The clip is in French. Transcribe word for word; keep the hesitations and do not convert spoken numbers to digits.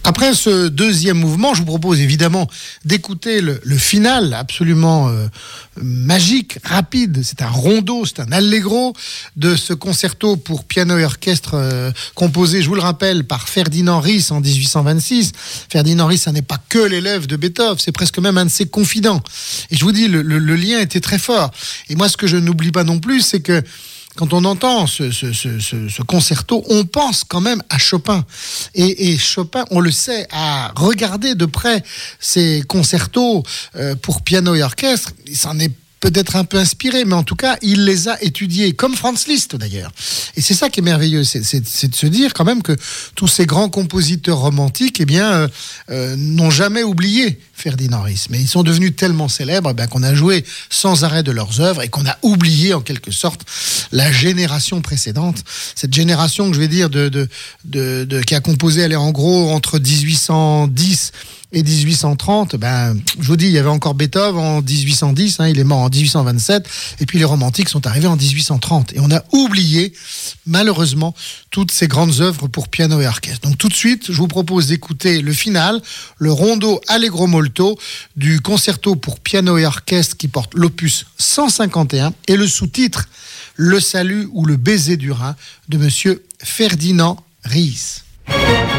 Après ce deuxième mouvement, je vous propose évidemment d'écouter le, le final absolument euh, magique, rapide. C'est un rondo, c'est un allegro de ce concerto pour piano et orchestre euh, composé, je vous le rappelle, par Ferdinand Ries en dix-huit cent vingt-six. Ferdinand Ries, ça n'est pas que l'élève de Beethoven, c'est presque même un de ses confidents. Et je vous dis, le, le, le lien était très fort. Et moi, ce que je n'oublie pas non plus, c'est que quand on entend ce, ce, ce, ce, ce concerto, on pense quand même à Chopin. Et, et Chopin, on le sait, a regardé de près ces concertos euh, pour piano et orchestre. Il s'en est peut-être un peu inspiré, mais en tout cas, il les a étudiés, comme Franz Liszt d'ailleurs. Et c'est ça qui est merveilleux, c'est, c'est, c'est de se dire quand même que tous ces grands compositeurs romantiques, eh bien, euh, euh, n'ont jamais oublié Ferdinand Ries. Mais ils sont devenus tellement célèbres eh bien, qu'on a joué sans arrêt de leurs œuvres et qu'on a oublié en quelque sorte la génération précédente. Cette génération, que je vais dire, de, de, de, de, qui a composé, elle est en gros entre dix-huit cent dix et dix-huit cent trente, ben, je vous dis, il y avait encore Beethoven en dix-huit cent dix, hein, il est mort en dix-huit cent vingt-sept, et puis les romantiques sont arrivés en dix-huit cent trente. Et on a oublié, malheureusement, toutes ces grandes œuvres pour piano et orchestre. Donc tout de suite, je vous propose d'écouter le final, le rondo Allegro molto du concerto pour piano et orchestre qui porte l'opus cent cinquante et un et le sous-titre Le salut ou le baiser du Rhin de monsieur Ferdinand Ries.